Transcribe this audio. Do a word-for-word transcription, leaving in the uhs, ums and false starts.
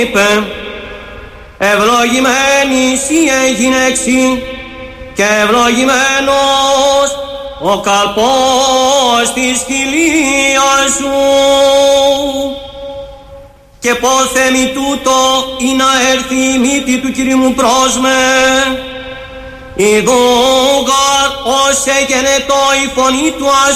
είπε, ευλογημένη εσύ γυναίξη και ευλογημένος ο καρπός της κοιλίας σου. Και πόθε μη τούτο ή να έρθει η μύτη του Κυρίου μου προς με. Ιδούγαρ ως εγενετό η φωνή του